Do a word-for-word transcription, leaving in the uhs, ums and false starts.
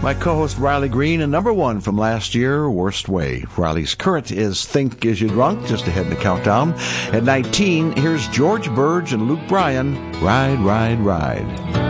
My co-host Riley Green, and number one from last year, Worst Way. Riley's current is Think Is You Drunk, just ahead in the countdown. At nineteen, here's George Burge and Luke Bryan, Ride, Ride, Ride.